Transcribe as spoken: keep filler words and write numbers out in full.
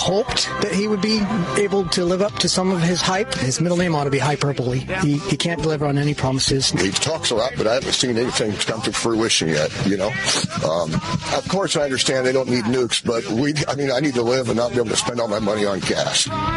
hoped that he would be able to live up to some of his hype. His middle name ought to be Hyperbole. He, he can't deliver on any promises. He talks a lot, but I haven't seen anything come to fruition yet, you know. Um, of course, I understand they don't need nukes, but we, I mean, I need to live and not be able to spend all my money on gas.